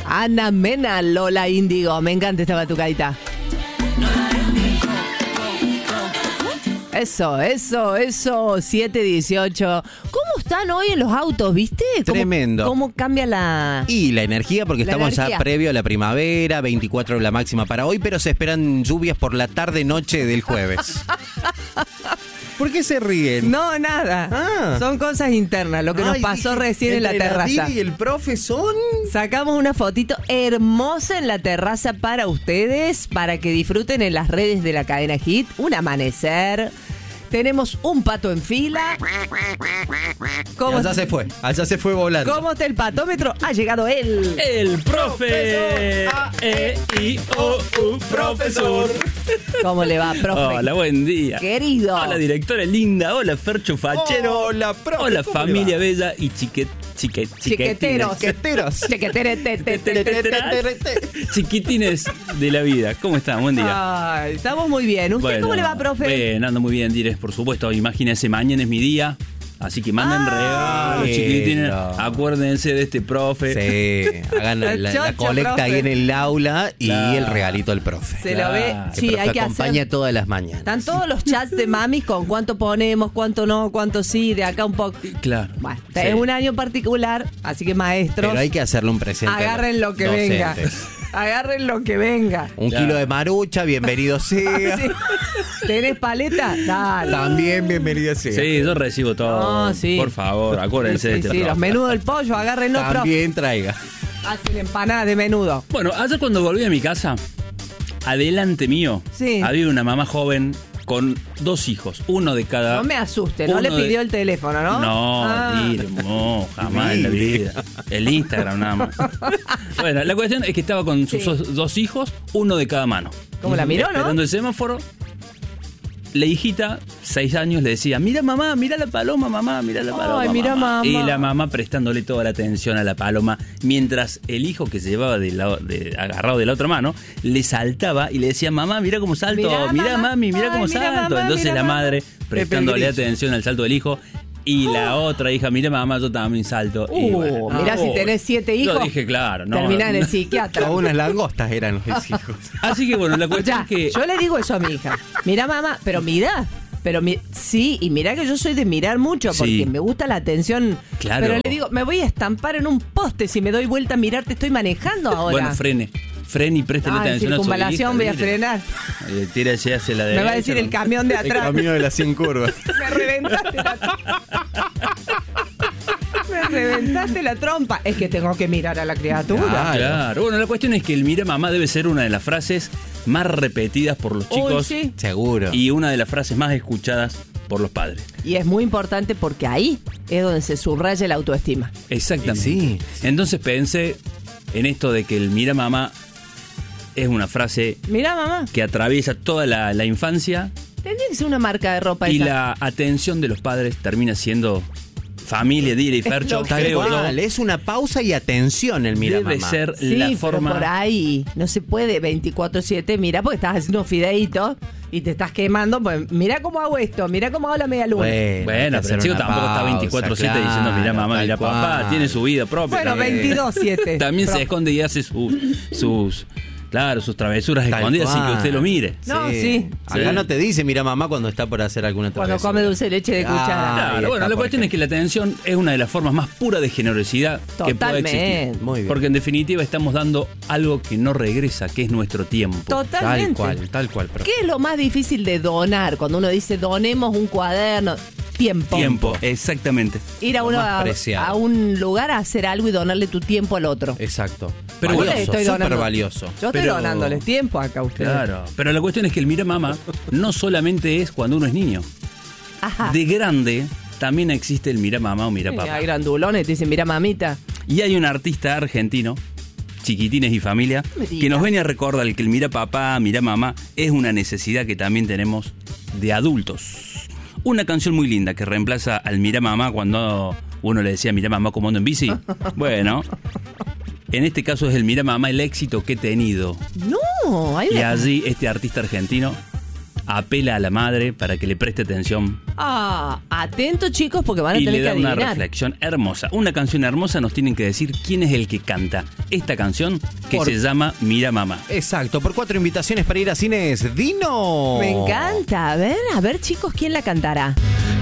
Ana Mena, Lola Índigo. Me encanta esta batucadita. Eso, 7:18. ¿Cómo están hoy en los autos, viste? Tremendo. ¿Cómo cambia la...? Y la energía, porque estamos ya previo a la primavera, 24 la máxima para hoy, pero se esperan lluvias por la tarde-noche del jueves. ¿Por qué se ríen? No, nada. Son cosas internas, lo que nos pasó recién en la terraza. La y el profe son... Sacamos una fotito hermosa en la terraza para ustedes, para que disfruten en las redes de la cadena Hit. Un amanecer. Tenemos un pato en fila. Allá se fue volando. ¿Cómo está el patómetro? Ha llegado él. El profe. Profesor. ¿Cómo le va, profe? Hola, buen día. Querido. Hola, directora linda. Hola, Fercho Fachero. Hola, profe. Hola, familia bella y Chiqueteros. Chiquitines de la vida. ¿Cómo están? Buen día. Ay, estamos muy bien. ¿Usted cómo le va, profe? Bien, ando muy bien, Dires, por supuesto. Imagínense, mañana es mi día. Así que manden regalos, chiquitines. Acuérdense de este profe. Sí, hagan la colecta profe. ahí en el aula y Claro. el regalito del profe. Se lo ve. Sí, hay que acompaña hacer. todas las mañanas. Están todos los chats de mamis con cuánto ponemos, cuánto no, cuánto sí, de acá un poco. Claro. Bueno, Sí. es un año particular, así que maestros, Pero hay que hacerle un presente. agarren lo que venga. Agarren lo que venga. Un kilo de marucha, bienvenido sea. Sí. ¿Tenés paleta? Dale. También bienvenido sea. Sí, yo recibo todo. No, sí. Por favor, acuérdense de este Sí, los profe. menudos del pollo, agárrenlo, profe. También traiga. Hacen empanadas de menudo. Bueno, ayer cuando volví a mi casa, adelante mío, Sí. había una mamá joven con 2 hijos, uno de cada... No me asuste, no le uno de- pidió el teléfono, ¿no? No, Ah. Dire, no, jamás en la vida. El Instagram nada más. Bueno, la cuestión es que estaba con sus Sí. 2 hijos, uno de cada mano. ¿Cómo la miró, no? Esperando el semáforo. La hijita, 6 años, le decía, mira mamá, mira la paloma, mamá, mira la paloma. Ay, mira, mamá. Y la mamá prestándole toda la atención a la paloma, mientras el hijo que se llevaba agarrado de la otra mano, le saltaba y le decía, mamá, mira cómo salto, mamá. mira mami, mira Ay, cómo mira, salto. mamá, Entonces mira, la mamá. madre prestándole Grillo. atención al salto del hijo. Y la otra hija, mira mamá, yo también salto. Y bueno, Mirá, si tenés 7 hijos. Yo dije, claro, no. Terminás en el psiquiatra. Todas unas langostas eran los hijos. Así que bueno, la cuestión Ya, es que... yo le digo eso a mi hija. Mirá, mamá, pero mirá. Sí, y mirá que yo soy de mirar mucho porque Sí. me gusta la atención. Claro. Pero le digo, me voy a estampar en un poste si me doy vuelta a mirar, te estoy manejando ahora. Bueno, frene y préstele En atención a su circunvalación voy a hija, frenar. Tírase hacia la derecha. Me va a decir el camión de El atrás. camino de las 100 curvas. Me reventaste la Me reventaste la trompa. Es que tengo que mirar a la criatura. Claro. Bueno, la cuestión es que el mira mamá debe ser una de las frases más repetidas por los chicos sí. Seguro. y una de las frases más escuchadas por los padres. Y es muy importante porque ahí es donde se subraya la autoestima. Exactamente. Sí. Entonces pensé en esto de que el mira mamá es una frase Mirá, mamá, que atraviesa toda la infancia tendría que ser una marca de ropa y esa. la atención de los padres termina siendo familia, Dire y Fercho, Tal creo yo. cual, es una pausa y atención el mira Debe mamá. ser Sí, la pero forma... por ahí no se puede 24/7, mira, porque estás haciendo fideitos y te estás quemando, pues mira cómo hago esto, mira cómo hago la media luna. Bueno, hay que pero hacer el chico una tampoco está pausa, 24/7 claro, diciendo, mira mamá, tal mira papá, cual. tiene su vida propia. Bueno, también. 22/7. También Pero- se esconde y hace sus travesuras Tal escondidas sin que cual. usted lo mire. No, sí. Acá Sí. no te dice mira mamá cuando está por hacer alguna Cuando travesura. come dulce de leche de cuchara. Claro, ahí bueno, está, la por cuestión es que la atención es una de las formas más puras de generosidad que puede Totalmente. existir. Muy bien. Porque en definitiva estamos dando algo que no regresa, que es nuestro tiempo. Totalmente. Tal cual, profe. ¿Qué es lo más difícil de donar? Cuando uno dice donemos un cuaderno, tiempo. Exactamente. Ir a, Lo uno más preciado. a un lugar a hacer algo y donarle tu tiempo al otro. Exacto. Pero Yo bueno, le estoy súper donando- valioso. Yo estoy Pero- donándoles tiempo acá a ustedes. Claro. Pero la cuestión es que el mira mamá no solamente es cuando uno es niño. Ajá. De grande también existe el mira mamá o mira papá. Hay grandulones, te dicen, mira mamita. Y hay un artista argentino, Chiquitines y Familia, No me digas. que nos viene a recordar que el mira papá, mira mamá es una necesidad que también tenemos de adultos. Una canción muy linda que reemplaza al mira mamá cuando uno le decía mira mamá cómo ando en bici. Bueno, en este caso es el mira mamá el éxito que he tenido. No, hay Y allí este artista argentino apela a la madre para que le preste atención. Atentos chicos porque van a tener que adivinar. Y le da una reflexión hermosa. Una canción hermosa, nos tienen que decir quién es el que canta esta canción que se llama Mira Mamá. Exacto, por 4 invitaciones para ir a cines. ¡Dino! Me encanta. A ver chicos, ¿quién la cantará?